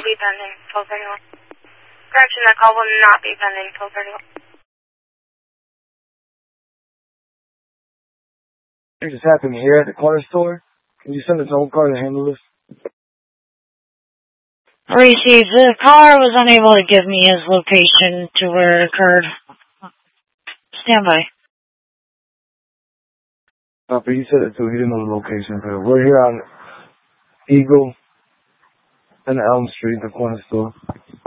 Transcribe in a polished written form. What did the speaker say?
be pending until 31. Correction, that call will not be pending until 31. It just happened here at the corner store. Can you send a tow car to handle this? Received. The caller was unable to give me his location to where it occurred. Stand by. But you said it too. He didn't know the location. But we're here on Eagle and Elm Street, the corner store.